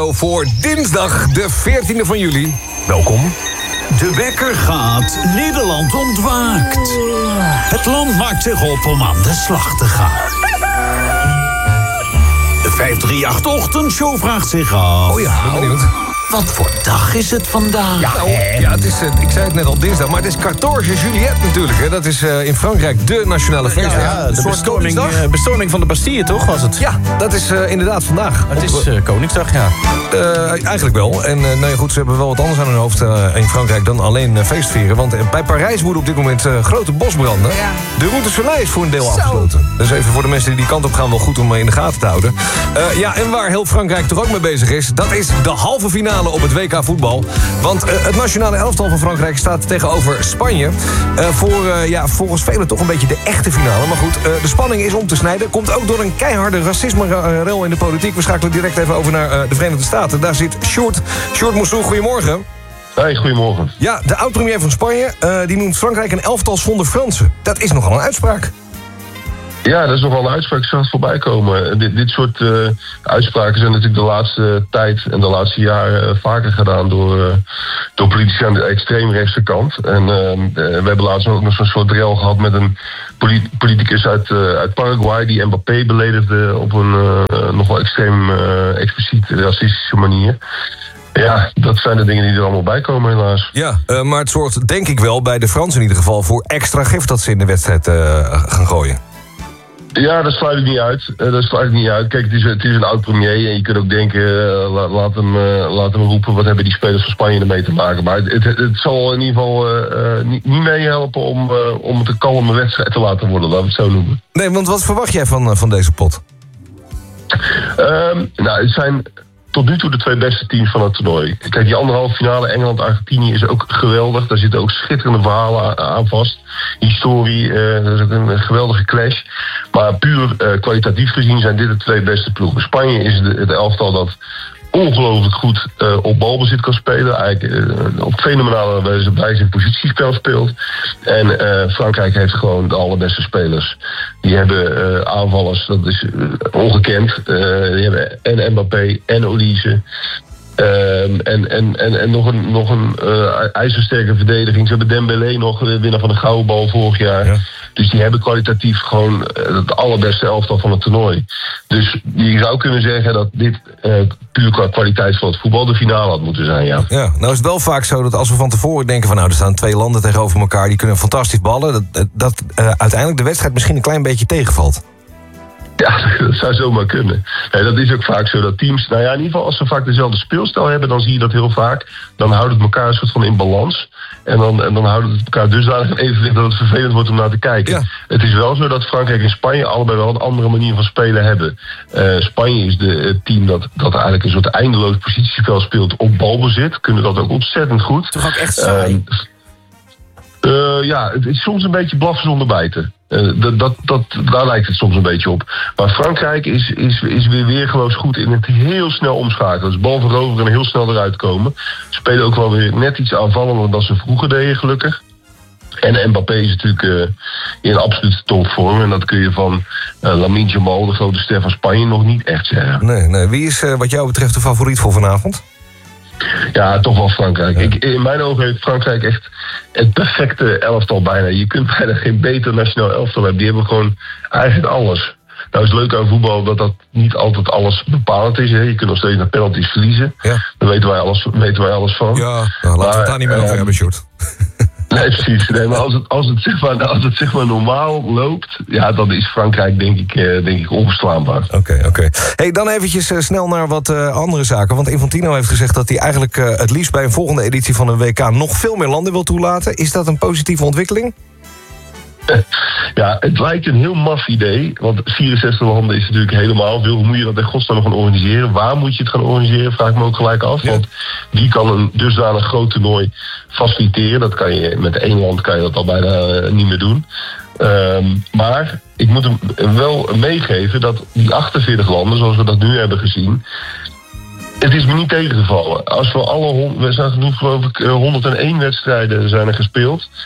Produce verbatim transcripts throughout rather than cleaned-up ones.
Voor dinsdag de veertiende van juli. Welkom. De wekker gaat, Nederland ontwaakt. Het land maakt zich op om aan de slag te gaan. De vijf drie acht ochtendshow vraagt zich af. Oh ja, ben benieuwd. Wat voor dag is het vandaag? Ja, oh, ja het is, uh, ik zei het net al dinsdag, maar het is veertien Juillet natuurlijk. Hè. Dat is uh, in Frankrijk de nationale feestdag. Ja, ja, de bestorming, uh, bestorming van de Bastille, toch, was het? Ja, dat is uh, inderdaad vandaag. Het is uh, Koningsdag, ja. Uh, eigenlijk wel. En uh, nou ja, goed, ze hebben wel wat anders aan hun hoofd uh, in Frankrijk dan alleen uh, feestvieren. Want uh, bij Parijs woeden op dit moment uh, grote bosbranden. Ja. De Route Soleil is voor een deel Zo. afgesloten. Dus even voor de mensen die die kant op gaan wel goed om uh, in de gaten te houden. Uh, ja, en waar heel Frankrijk toch ook mee bezig is, dat is de halve finale op het W K voetbal. Want uh, het nationale elftal van Frankrijk staat tegenover Spanje. Uh, voor uh, ja, volgens velen toch een beetje de echte finale. Maar goed, uh, de spanning is om te snijden. Komt ook door een keiharde racisme-rel in de politiek. We schakelen direct even over naar uh, de Verenigde Staten. Daar zit Sjoerd. Sjoerd Moussou, goedemorgen. Hey, goedemorgen. Ja, de oud-premier van Spanje, uh, die noemt Frankrijk een elftal zonder Fransen. Dat is nogal een uitspraak. Ja, dat is nogal een uitspraak. Ik zag het voorbij komen. Dit, dit soort uh, uitspraken zijn natuurlijk de laatste tijd en de laatste jaren uh, vaker gedaan door, uh, door politici aan de extreemrechtse kant. En uh, we hebben laatst ook nog zo'n soort rel gehad met een polit- politicus uit, uh, uit Paraguay die Mbappé beledigde op een uh, nogal extreem uh, expliciet racistische manier. Ja, dat zijn de dingen die er allemaal bij komen helaas. Ja, uh, maar het zorgt denk ik wel bij de Fransen in ieder geval voor extra gif dat ze in de wedstrijd uh, gaan gooien. Ja, dat sluit ik niet uit. Uh, dat sluit ik niet uit. Kijk, het is, het is een oud-premier en je kunt ook denken, uh, la, laat, hem, uh, laat hem roepen, wat hebben die spelers van Spanje ermee te maken. Maar het, het, het zal in ieder geval uh, uh, niet, niet meehelpen om, uh, om het een kalme wedstrijd te laten worden, laten we het zo noemen. Nee, want wat verwacht jij van, uh, van deze pot? Um, nou, het zijn tot nu toe de twee beste teams van het toernooi. Kijk, die anderhalve finale Engeland-Argentinië is ook geweldig. Daar zitten ook schitterende verhalen aan vast. Historie, uh, dat is ook een geweldige clash. Maar puur uh, kwalitatief gezien zijn dit de twee beste ploegen. Spanje is de, het elftal dat ongelooflijk goed uh, op balbezit kan spelen. Eigenlijk uh, op fenomenale wijze in positiespel speelt. En uh, Frankrijk heeft gewoon de allerbeste spelers. Die hebben uh, aanvallers, dat is uh, ongekend. Uh, die hebben en Mbappé en Olise. Um, en, en, en, en nog een, nog een uh, ijzersterke verdediging. Ze hebben Dembélé nog, de winnaar van de gouden bal vorig jaar. Ja. Dus die hebben kwalitatief gewoon uh, het allerbeste elftal van het toernooi. Dus je zou kunnen zeggen dat dit uh, puur qua kwaliteit van het voetbal de finale had moeten zijn, ja. Ja, nou is het wel vaak zo dat als we van tevoren denken van nou, er staan twee landen tegenover elkaar, die kunnen fantastisch ballen, dat, dat uh, uiteindelijk de wedstrijd misschien een klein beetje tegenvalt. Ja, dat zou zomaar kunnen. Nee, dat is ook vaak zo dat teams, nou ja, in ieder geval als ze vaak dezelfde speelstijl hebben, dan zie je dat heel vaak. Dan houdt het elkaar een soort van in balans. En dan, en dan houdt het elkaar dusdanig in evenwicht dat het vervelend wordt om naar te kijken. Ja. Het is wel zo dat Frankrijk en Spanje allebei wel een andere manier van spelen hebben. Uh, Spanje is de, het team dat, dat eigenlijk een soort eindeloos positiespel speelt op balbezit. Kunnen dat ook ontzettend goed. Toch ook echt saai? Uh, uh, ja, het is soms een beetje blaffen zonder bijten. Uh, dat, dat, dat, daar lijkt het soms een beetje op. Maar Frankrijk is, is, is weer weergeloos goed in het heel snel omschakelen. Dus bal veroveren en heel snel eruit komen. Spelen ook wel weer net iets aanvallender dan ze vroeger deden, gelukkig. En Mbappé is natuurlijk uh, in absolute topvorm. En dat kun je van uh, Lamine Yamal, de grote ster van Spanje, nog niet echt zeggen. Nee, nee. Wie is uh, wat jou betreft de favoriet voor vanavond? Ja, toch wel Frankrijk. Ja. Ik, in mijn ogen heeft Frankrijk echt het perfecte elftal bijna. Je kunt bijna geen beter nationaal elftal hebben. Die hebben gewoon eigenlijk alles. Nou is het leuk aan voetbal dat dat niet altijd alles bepalend is. Hè. Je kunt nog steeds naar penalties verliezen. Ja. Daar weten wij alles, weten wij alles van. Ja, nou, laten we het daar niet meer over uh, hebben, Sjoerd. Nee, precies. Nee, maar als het, als, het, zeg maar, als het zeg maar normaal loopt, ja, dan is Frankrijk denk ik, uh, denk ik onverslaanbaar. Oké, okay, oké. Okay. Hey, dan eventjes uh, snel naar wat uh, andere zaken. Want Infantino heeft gezegd dat hij eigenlijk uh, het liefst bij een volgende editie van een W K nog veel meer landen wil toelaten. Is dat een positieve ontwikkeling? Ja, het lijkt een heel maf idee. Want vierenzestig landen is natuurlijk helemaal veel. Hoe moet je dat in godsnaam nog gaan organiseren? Waar moet je het gaan organiseren? Vraag ik me ook gelijk af. Ja. Want wie kan een dusdanig groot toernooi faciliteren? Dat kan je, met één land kan je dat al bijna uh, niet meer doen. Um, maar ik moet hem wel meegeven dat die achtenveertig landen, zoals we dat nu hebben gezien, het is me niet tegengevallen. Als we alle, we zijn genoeg, geloof ik, honderdéén wedstrijden zijn er gespeeld.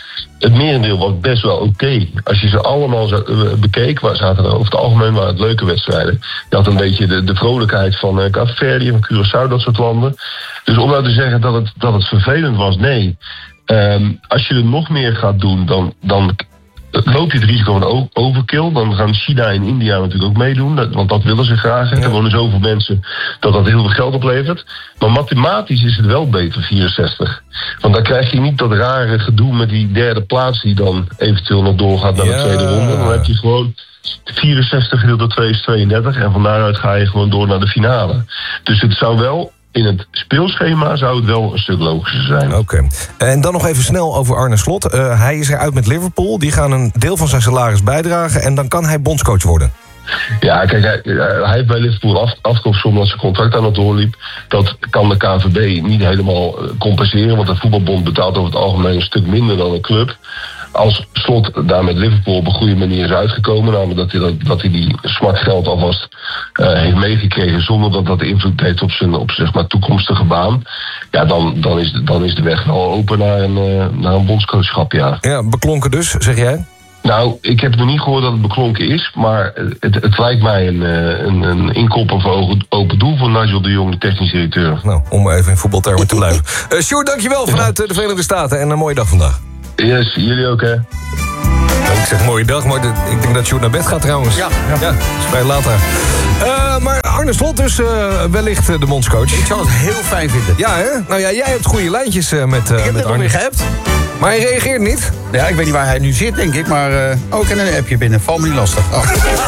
het merendeel was best wel oké. Okay. Als je ze allemaal zo, uh, bekeek, waar zaten er over het algemeen waren het leuke wedstrijden. Je had een beetje de, de vrolijkheid van uh, Cape Verde, van Curaçao, dat soort landen. Dus om nou te zeggen dat het, dat het vervelend was, nee. Um, als je er nog meer gaat doen, dan, dan loop je het risico van overkill. Dan gaan China en India natuurlijk ook meedoen, dat, want dat willen ze graag. Ja. Er wonen zoveel mensen dat dat heel veel geld oplevert. Maar mathematisch is het wel beter, vierenzestig. Want dan krijg je niet dat rare gedoe met die derde plaats die dan eventueel nog doorgaat naar de ja. tweede ronde. Dan heb je gewoon vierenzestig gedeeld door twee is tweeëndertig en van daaruit ga je gewoon door naar de finale. Dus het zou wel... In het speelschema zou het wel een stuk logischer zijn. Oké. Okay. En dan nog even snel over Arne Slot. Uh, hij is eruit met Liverpool. Die gaan een deel van zijn salaris bijdragen. En dan kan hij bondscoach worden. Ja, kijk, hij, hij heeft bij Liverpool af, afkoopsom dat zijn contract aan het doorliep. Dat kan de K N V B niet helemaal compenseren. Want de voetbalbond betaalt over het algemeen een stuk minder dan een club. Als Slot daar met Liverpool op een goede manier is uitgekomen, namelijk dat hij, dat, dat hij die smartgeld alvast uh, heeft meegekregen zonder dat dat invloed heeft op zijn op, zeg maar, toekomstige baan, ja, dan, dan, is, dan is de weg wel open naar een, uh, naar een bondscoachschap, ja. Ja, beklonken dus, zeg jij? Nou, ik heb nog niet gehoord dat het beklonken is, maar het, het lijkt mij een, een, een inkopper voor open doel van Nigel de Jong, de technisch directeur. Nou, om even in voetbaltermen te blijven. Uh, Sjoerd, dankjewel vanuit de Verenigde Staten en een mooie dag vandaag. Yes, jullie ook, hè? Ik zeg mooie dag, maar de, ik denk dat Sjoerd naar bed gaat trouwens. Ja, ja. ja dat is vrij later. Uh, maar Arne Slot dus uh, wellicht uh, de bondscoach. Ik zou het heel fijn vinden. Ja, hè? Nou ja, jij hebt goede lijntjes uh, met, uh, ik heb met het Arne. weer geappt. Maar hij reageert niet. Ja, ik weet niet waar hij nu zit, denk ik. Maar uh, ook in een appje binnen. Valt me niet lastig. Oh.